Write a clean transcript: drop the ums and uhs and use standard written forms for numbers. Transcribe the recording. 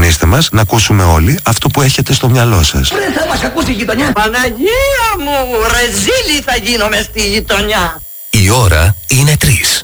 τηλεφωνήστε μας να ακούσουμε όλοι αυτό που έχετε στο μυαλό σας. Δεν θα μας ακούσει η γειτονιά. Παναγία μου, ρεζίλη θα γίνω μες στη γειτονιά. Η ώρα είναι 3.